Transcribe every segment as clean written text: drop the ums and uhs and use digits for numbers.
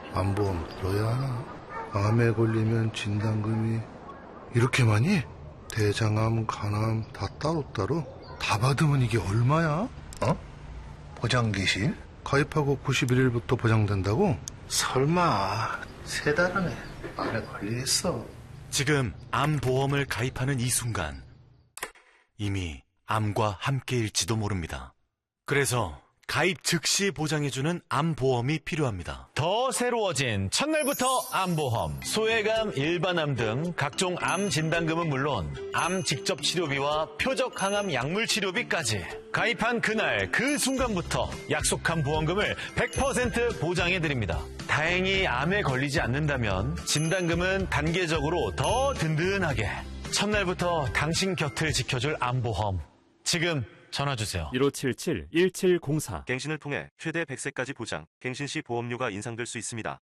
암보험 들어야 하나? 암에 걸리면 진단금이 이렇게 많이? 대장암, 간암 다 따로따로? 다 받으면 이게 얼마야? 보장기실? 가입하고 91일부터 보장된다고? 설마 3달 안에 암에 걸리겠어? 지금 암보험을 가입하는 이 순간 이미 암과 함께일지도 모릅니다. 그래서 가입 즉시 보장해주는 암보험이 필요합니다. 더 새로워진 첫날부터 암보험, 소외감, 일반암 등 각종 암 진단금은 물론 암 직접 치료비와 표적 항암 약물 치료비까지 가입한 그날 그 순간부터 약속한 보험금을 100% 보장해드립니다. 다행히 암에 걸리지 않는다면 진단금은 단계적으로 더 든든하게 첫날부터 당신 곁을 지켜줄 암보험. 지금 전화주세요. 1577-1704. 갱신을 통해 최대 100세까지 보장, 갱신 시 보험료가 인상될 수 있습니다.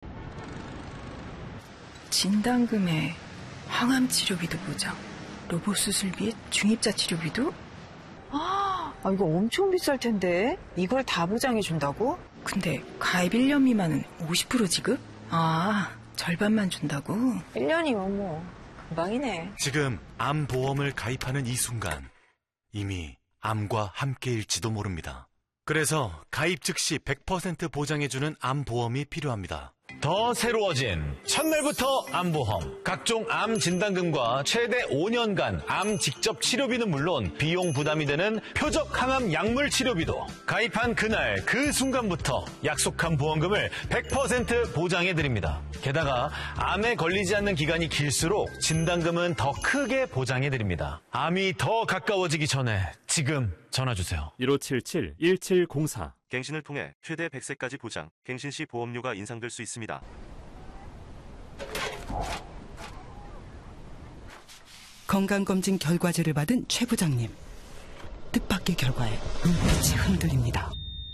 진단금에 항암 치료비도 보장, 로봇 수술비, 중입자 치료비도? 이거 엄청 비쌀 텐데 이걸 다 보장해 준다고? 근데 가입 1년 미만은 50% 지급? 절반만 준다고? 1년이면 뭐 금방이네. 지금 암보험을 가입하는 이 순간 이미 암과 함께일지도 모릅니다. 그래서 가입 즉시 100% 보장해주는 암보험이 필요합니다. 더 새로워진 첫날부터 암보험, 각종 암 진단금과 최대 5년간 암 직접 치료비는 물론 비용 부담이 되는 표적 항암 약물 치료비도 가입한 그날 그 순간부터 약속한 보험금을 100% 보장해드립니다. 게다가 암에 걸리지 않는 기간이 길수록 진단금은 더 크게 보장해드립니다. 암이 더 가까워지기 전에 지금 전화주세요. 1577-1704. 갱신을 통해 최대 100세까지 보장, 갱신 시 보험료가 인상될 수 있습니다. 건강검진 결과지를 받은 최 부장님. 뜻밖의 결과에 눈빛이 흔들립니다.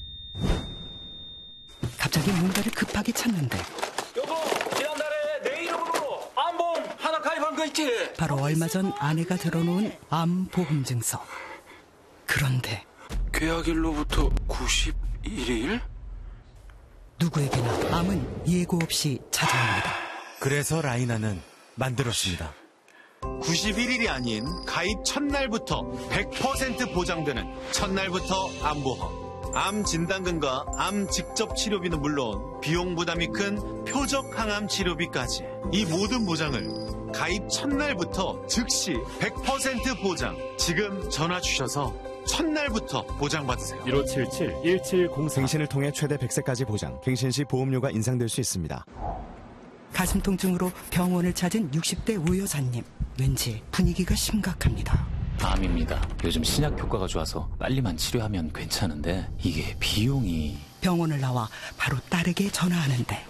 갑자기 뭔가를 급하게 찾는데 여보, 지난달에 내 이름으로 암보험 하나 가입한 거 있지? 바로 얼마 전 아내가 들어놓은 암보험증서. 그런데 계약일로부터 91일? 누구에게나 암은 예고 없이 찾아옵니다. 그래서 라이나는 만들었습니다. 91일이 아닌 가입 첫날부터 100% 보장되는 첫날부터 암보험. 암 진단금과 암 직접 치료비는 물론 비용 부담이 큰 표적 항암 치료비까지 이 모든 보장을 가입 첫날부터 즉시 100% 보장. 지금 전화 주셔서 첫날부터 보장받으세요. 1577-1704. 갱신을 통해 최대 100세까지 보장, 갱신 시 보험료가 인상될 수 있습니다. 가슴 통증으로 병원을 찾은 60대 우 여사님. 왠지 분위기가 심각합니다. 암입니다. 요즘 신약 효과가 좋아서 빨리만 치료하면 괜찮은데 이게 비용이... 병원을 나와 바로 딸에게 전화하는데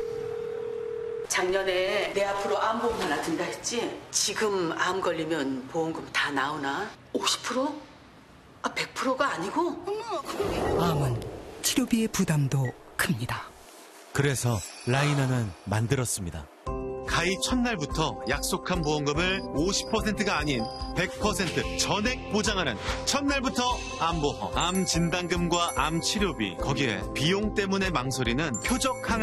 작년에 내 앞으로 암보험 하나 든다 했지? 지금 암 걸리면 보험금 다 나오나? 50%? 100%가 아니고? 암은 치료비의 부담도 큽니다. 그래서 라이나는 만들었습니다. 가입 첫날부터 약속한 보험금을 50%가 아닌 100% 전액 보장하는 첫날부터 암보험. 암 진단금과 암 치료비, 거기에 비용 때문에 망설이는 표적 항암